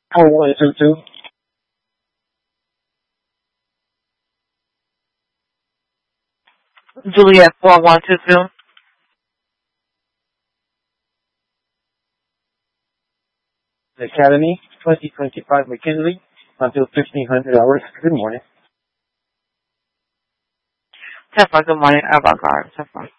4122. Juliet 4122. The Academy, 2025 McKinley, until 1500 hours. Good morning. Good morning, Avant-Garde.